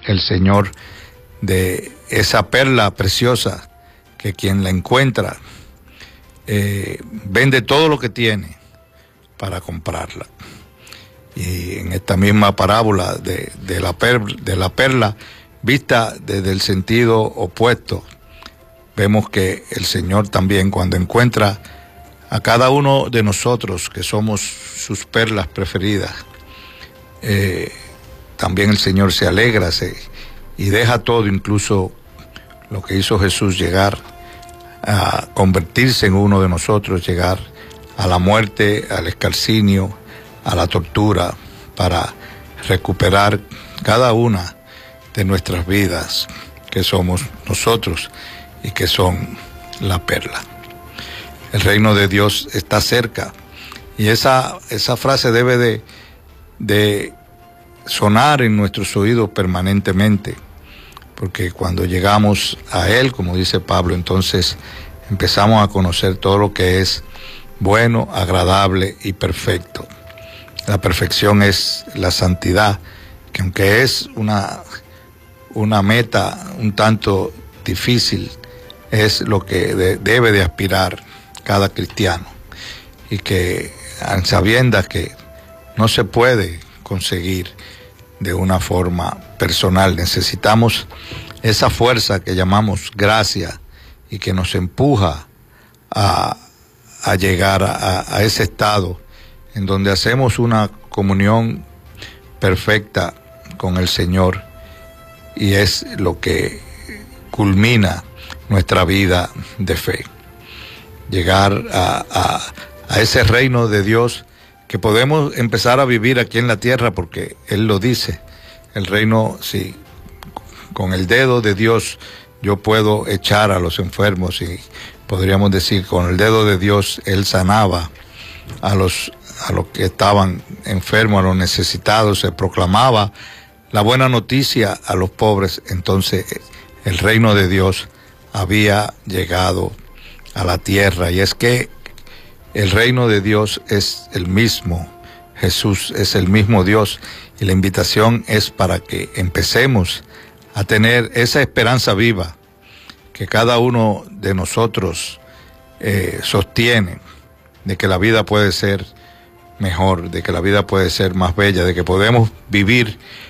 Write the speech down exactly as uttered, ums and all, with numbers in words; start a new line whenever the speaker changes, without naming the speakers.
el Señor de esa perla preciosa que quien la encuentra eh, vende todo lo que tiene para comprarla. Y en esta misma parábola de, de, la, per, de la perla, vista desde el sentido opuesto, vemos que el Señor también, cuando encuentra a cada uno de nosotros que somos sus perlas preferidas, eh, también el Señor se alegra se, y deja todo, incluso lo que hizo Jesús, llegar a convertirse en uno de nosotros, llegar a la muerte, al escarcinio, a la tortura, para recuperar cada una de nuestras vidas, que somos nosotros y que son la perla. El reino de Dios está cerca, y esa, esa frase debe de, de sonar en nuestros oídos permanentemente, porque cuando llegamos a Él, como dice Pablo, entonces empezamos a conocer todo lo que es bueno, agradable y perfecto. La perfección es la santidad, que aunque es una, una meta un tanto difícil, es lo que de, debe de aspirar cada cristiano, y que sabiendo que no se puede conseguir de una forma personal, necesitamos esa fuerza que llamamos gracia y que nos empuja a, a llegar a, a ese estado en donde hacemos una comunión perfecta con el Señor, y es lo que culmina nuestra vida de fe. Llegar a, a, a ese reino de Dios que podemos empezar a vivir aquí en la tierra, porque Él lo dice. El reino, sí, con el dedo de Dios yo puedo echar a los enfermos, y podríamos decir, con el dedo de Dios Él sanaba a los, a los que estaban enfermos, a los necesitados, se proclamaba la buena noticia a los pobres. Entonces el reino de Dios había llegado a la tierra, y es que el reino de Dios es el mismo, Jesús es el mismo Dios, y la invitación es para que empecemos a tener esa esperanza viva que cada uno de nosotros eh, sostiene, de que la vida puede ser mejor, de que la vida puede ser más bella, de que podemos vivir